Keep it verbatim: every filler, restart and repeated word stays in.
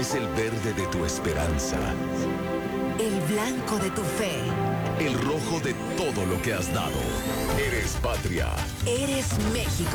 Es el verde de tu esperanza. El blanco de tu fe. El rojo de todo lo que has dado. Eres patria. Eres México.